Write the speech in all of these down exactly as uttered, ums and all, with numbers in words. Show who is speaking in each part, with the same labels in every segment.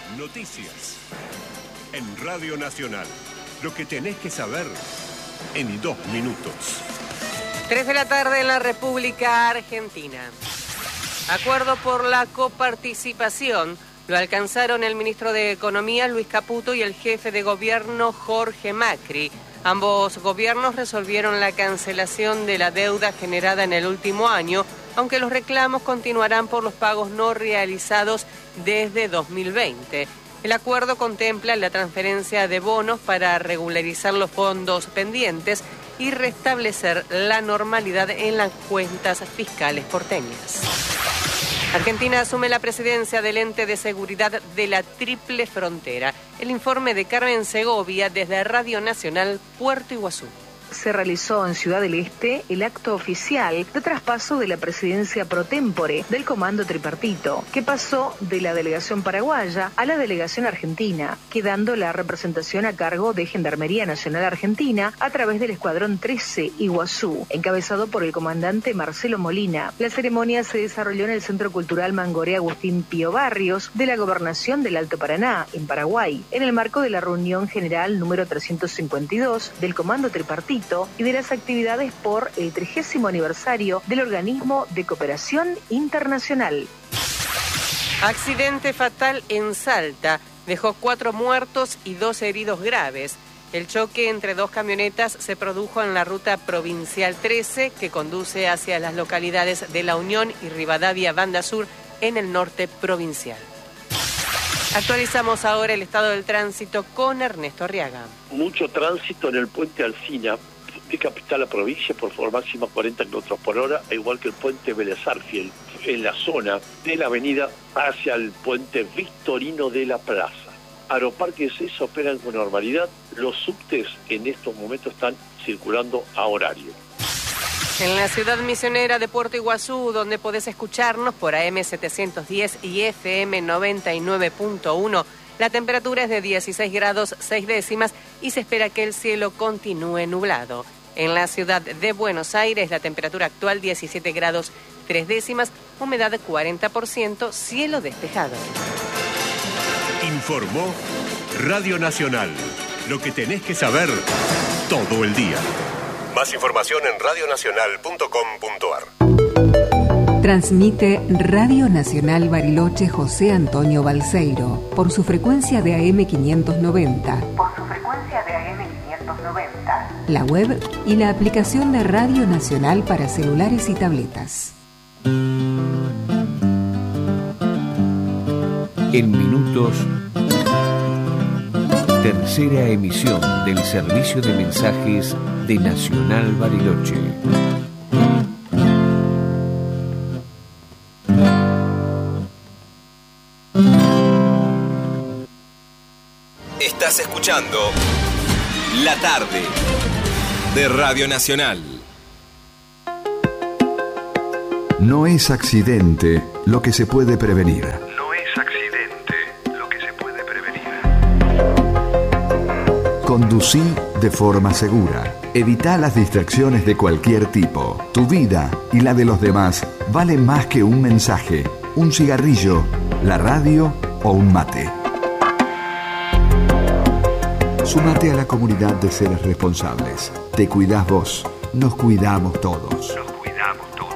Speaker 1: Noticias. En Radio Nacional. Lo que tenés que saber en dos minutos.
Speaker 2: Tres de la tarde en la República Argentina. Acuerdo por la coparticipación lo alcanzaron el ministro de Economía, Luis Caputo, y el jefe de gobierno, Jorge Macri. Ambos gobiernos resolvieron la cancelación de la deuda generada en el último año, aunque los reclamos continuarán por los pagos no realizados desde dos mil veinte. El acuerdo contempla la transferencia de bonos para regularizar los fondos pendientes y restablecer la normalidad en las cuentas fiscales porteñas. Argentina asume la presidencia del ente de seguridad de la Triple Frontera. El informe de Carmen Segovia desde Radio Nacional Puerto Iguazú.
Speaker 3: Se realizó en Ciudad del Este el acto oficial de traspaso de la presidencia pro tempore del Comando Tripartito, que pasó de la delegación paraguaya a la delegación argentina, quedando la representación a cargo de Gendarmería Nacional Argentina a través del Escuadrón trece Iguazú, encabezado por el comandante Marcelo Molina. La ceremonia se desarrolló en el Centro Cultural Mangoré Agustín Pío Barrios de la Gobernación del Alto Paraná, en Paraguay, en el marco de la reunión general número trescientos cincuenta y dos del Comando Tripartito y de las actividades por el trigésimo aniversario del Organismo de Cooperación Internacional.
Speaker 2: Accidente fatal en Salta. Dejó cuatro muertos y dos heridos graves. El choque entre dos camionetas se produjo en la ruta provincial trece, que conduce hacia las localidades de La Unión y Rivadavia Banda Sur, en el norte provincial. Actualizamos ahora el estado del tránsito con Ernesto Arriaga.
Speaker 4: Mucho tránsito en el puente Alsina, de capital a provincia, por favor, máxima cuarenta kilómetros por hora, igual que el puente Vélez Arfiel, en la zona de la avenida hacia el puente Victorino de la Plaza. Aeroparques se operan con normalidad, los subtes en estos momentos están circulando a horario.
Speaker 2: En la ciudad misionera de Puerto Iguazú, donde podés escucharnos por A M setecientos diez y F M noventa y nueve punto uno, la temperatura es de dieciséis grados seis décimas y se espera que el cielo continúe nublado. En la ciudad de Buenos Aires, la temperatura actual diecisiete grados tres décimas, humedad cuarenta por ciento, cielo despejado.
Speaker 1: Informó Radio Nacional. Lo que tenés que saber todo el día. Más información en radio nacional punto com punto a r.
Speaker 5: Transmite Radio Nacional Bariloche José Antonio Balseiro por su frecuencia de A M quinientos noventa.
Speaker 3: Por su frecuencia de A M quinientos noventa.
Speaker 5: La web y la aplicación de Radio Nacional para celulares y tabletas.
Speaker 6: En minutos, tercera emisión del servicio de mensajes de Nacional Bariloche.
Speaker 7: Estás escuchando La Tarde de Radio Nacional.
Speaker 8: No es accidente lo que se puede prevenir.
Speaker 9: No es accidente lo que se puede prevenir.
Speaker 8: Conducí de forma segura. Evita las distracciones de cualquier tipo. Tu vida y la de los demás valen más que un mensaje, un cigarrillo, la radio o un mate. Súmate a la comunidad de seres responsables. Te cuidás vos, nos cuidamos todos.
Speaker 9: Nos cuidamos todos.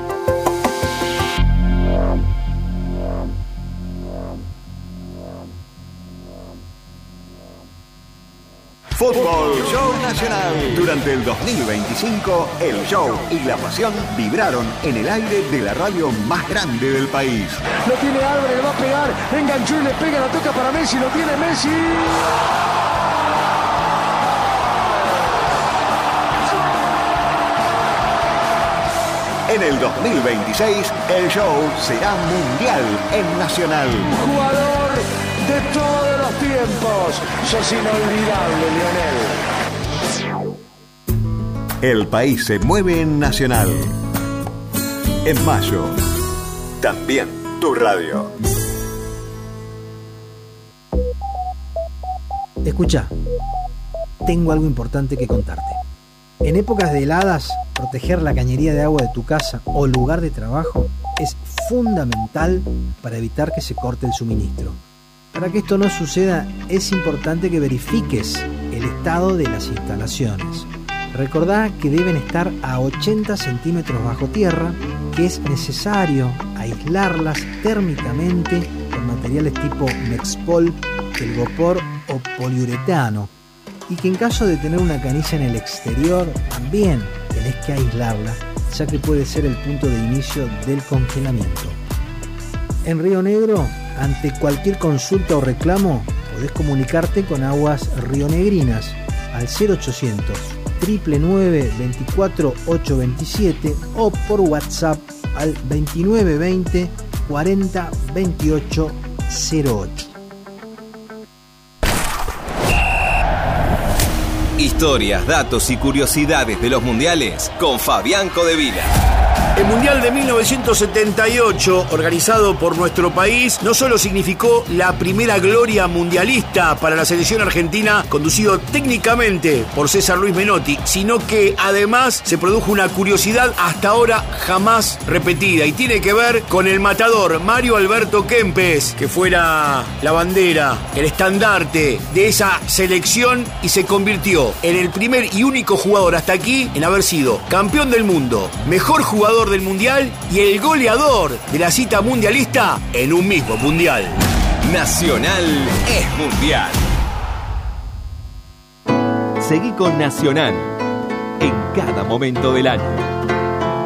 Speaker 10: Fútbol Show Nacional. Durante el dos mil veinticinco, el show y la pasión vibraron en el aire de la radio más grande del país.
Speaker 11: Lo tiene Álvarez, le va a pegar, enganchó y le pega, la toca para Messi, lo tiene Messi.
Speaker 10: En el dos mil veintiséis, el show será mundial en Nacional.
Speaker 11: Jugador de todos los tiempos, sos inolvidable, Lionel.
Speaker 10: El país se mueve en Nacional. En mayo, también tu radio.
Speaker 12: Escucha, tengo algo importante que contarte. En épocas de heladas, proteger la cañería de agua de tu casa o lugar de trabajo es fundamental para evitar que se corte el suministro. Para que esto no suceda, es importante que verifiques el estado de las instalaciones. Recordá que deben estar a ochenta centímetros bajo tierra, que es necesario aislarlas térmicamente con materiales tipo Mexpol, telgopor o poliuretano, y que en caso de tener una canilla en el exterior también tenés que aislarla, ya que puede ser el punto de inicio del congelamiento. En Río Negro, ante cualquier consulta o reclamo, podés comunicarte con Aguas Rionegrinas al cero ochocientos, nueve nueve nueve, veinticuatro, ochocientos veintisiete o por WhatsApp al veintinueve veinte, cuarenta, veintiocho, cero ocho.
Speaker 7: Historias, datos y curiosidades de los mundiales con Fabián Codevila.
Speaker 13: El Mundial de mil novecientos setenta y ocho, organizado por nuestro país, no solo significó la primera gloria mundialista para la selección argentina, conducido técnicamente por César Luis Menotti, sino que además se produjo una curiosidad hasta ahora jamás repetida, y tiene que ver con el matador Mario Alberto Kempes, que fuera la bandera, el estandarte de esa selección, y se convirtió en el primer y único jugador hasta aquí en haber sido campeón del mundo, mejor jugador del mundial y el goleador de la cita mundialista en un mismo mundial.
Speaker 7: Nacional es mundial. Seguí con Nacional en cada momento del año.